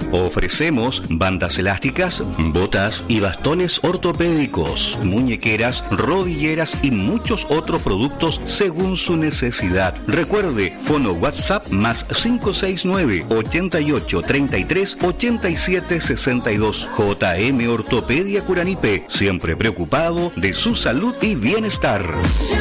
Ofrecemos bandas elásticas, botas y bastones ortopédicos, muñequeras, rodilleras y muchos otros productos según su necesidad. Recuerde, fono WhatsApp más 569 88 33 87 62. JM Ortopedia Curanipe, siempre preocupado de su salud y bienestar.